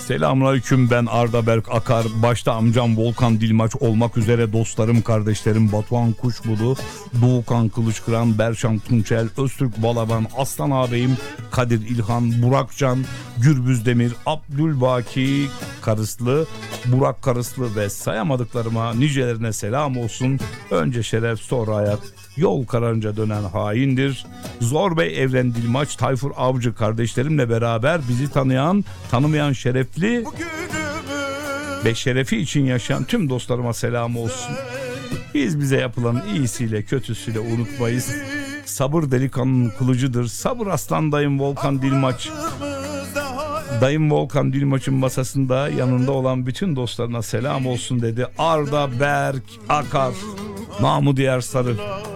Selamünaleyküm, ben Arda Berk Akar. Başta amcam Volkan Dilmaç olmak üzere dostlarım, kardeşlerim Batuhan Kuşbulu, Doğukan Kılıçkıran, Berşan Tunçel, Öztürk Balaban, Aslan ağabeyim, Kadir İlhan, Burakcan, Gürbüz Demir, Abdülbaki Karıslı, Burak Karıslı ve sayamadıklarıma nicelerine selam olsun. Önce şeref sonra hayat. Yol kararınca dönen haindir. Zor Bey, Evren Dilmaç, Tayfur Avcı kardeşlerimle beraber bizi tanıyan, tanımayan şerefli ve şerefi için yaşayan tüm dostlarıma selam olsun. Biz bize yapılanın iyisiyle kötüsüyle unutmayız. Sabır delikanlının kılıcıdır. Sabır aslan dayım Volkan Dilmaç. Dayım Volkan Dilmaç'ın masasında yanında olan bütün dostlarına selam olsun dedi Arda Berk Akar, Mahmudi Ersarı.